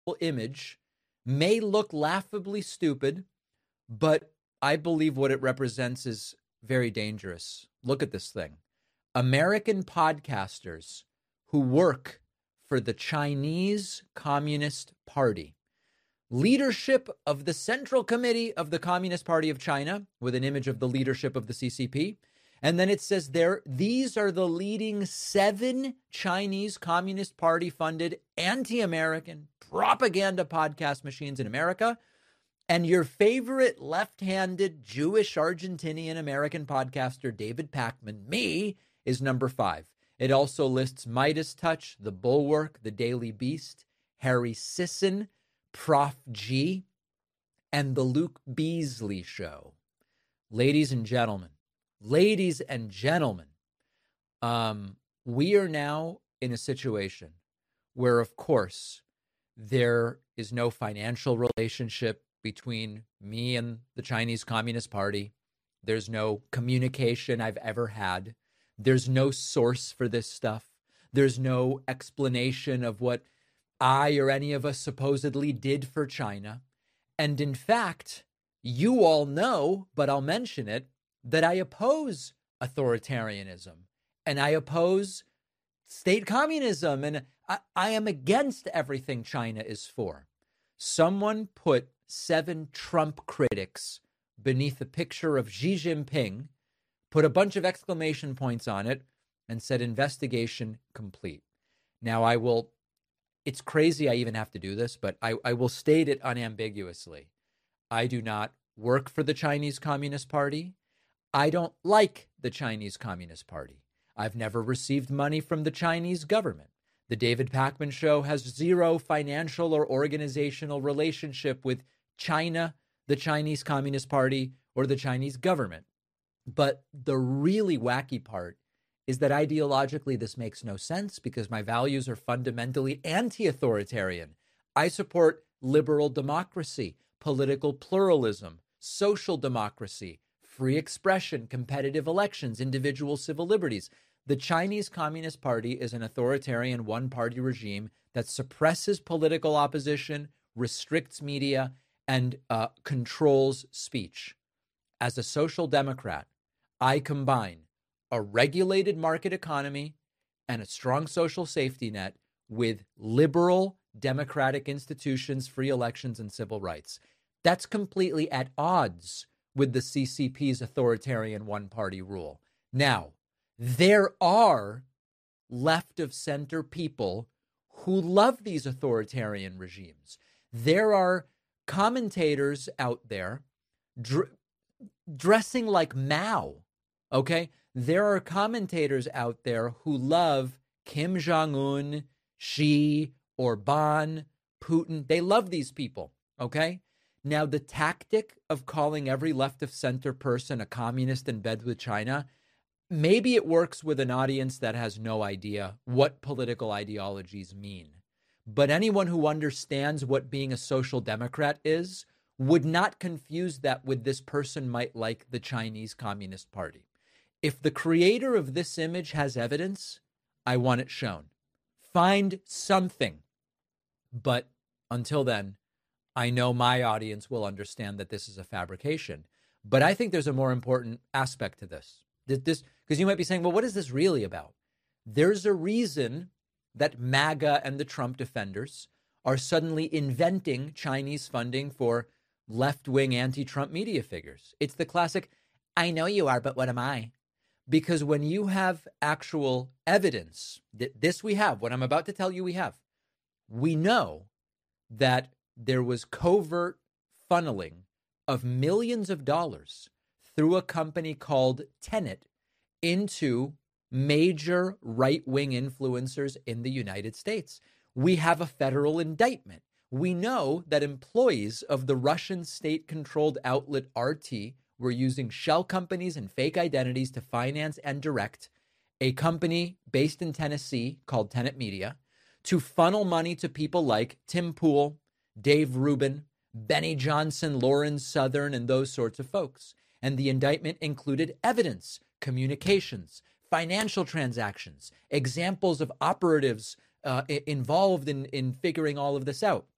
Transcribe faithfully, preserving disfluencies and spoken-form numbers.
image may look laughably stupid, but I believe what it represents is very dangerous. Look at this thing. American podcasters who work for the Chinese Communist Party. Leadership of the Central Committee of the Communist Party of China, with an image of the leadership of the C C P. And then it says there, these are the leading seven Chinese Communist Party funded anti-American propaganda podcast machines in America. And your favorite left-handed Jewish Argentinian American podcaster, David Pakman, me, is number five. It also lists Midas Touch, The Bulwark, The Daily Beast, Harry Sisson, Prof G, and The Luke Beasley Show. Ladies and gentlemen, ladies and gentlemen, um, we are now in a situation where, of course, there is no financial relationship between me and the Chinese Communist Party. There's no communication I've ever had. There's no source for this stuff. There's no explanation of what I or any of us supposedly did for China. And in fact, you all know, but I'll mention it, that I oppose authoritarianism and I oppose state communism, and I, I am against everything China is for. Someone put seven Trump critics beneath a picture of Xi Jinping, put a bunch of exclamation points on it, and said investigation complete. Now I will, it's crazy I even have to do this, but I, I will state it unambiguously. I do not work for the Chinese Communist Party. I don't like the Chinese Communist Party. I've never received money from the Chinese government. The David Pakman Show has zero financial or organizational relationship with China, the Chinese Communist Party, or the Chinese government. But the really wacky part is that ideologically this makes no sense because my values are fundamentally anti-authoritarian. I support liberal democracy, political pluralism, social democracy, free expression, competitive elections, individual civil liberties. The Chinese Communist Party is an authoritarian one-party regime that suppresses political opposition, restricts media, and uh, controls speech. As a social democrat, I combine a regulated market economy and a strong social safety net with liberal democratic institutions, free elections, and civil rights. That's completely at odds with the C C P's authoritarian one-party rule. Now, there are left-of-center people who love these authoritarian regimes. There are commentators out there dr- dressing like Mao, okay? There are commentators out there who love Kim Jong-un, Xi, Orban, Putin. They love these people, okay? Now, the tactic of calling every left-of-center person a communist in bed with China, maybe it works with an audience that has no idea what political ideologies mean. But anyone who understands what being a social democrat is would not confuse that with this person might like the Chinese Communist Party. If the creator of this image has evidence, I want it shown. Find something. But until then, I know my audience will understand that this is a fabrication. But I think there's a more important aspect to this. This, because you might be saying, well, what is this really about? There's a reason that MAGA and the Trump defenders are suddenly inventing Chinese funding for left-wing anti-Trump media figures. It's the classic, I know you are, but what am I? Because when you have actual evidence, that this we have, what I'm about to tell you we have, we know that there was covert funneling of millions of dollars through a company called Tenet into major right-wing influencers in the United States. We have a federal indictment. We know that employees of the Russian state-controlled outlet R T were using shell companies and fake identities to finance and direct a company based in Tennessee called Tenet Media to funnel money to people like Tim Pool, Dave Rubin, Benny Johnson, Lauren Southern, and those sorts of folks. And the indictment included evidence, communications, financial transactions, examples of operatives uh, involved in, in figuring all of this out.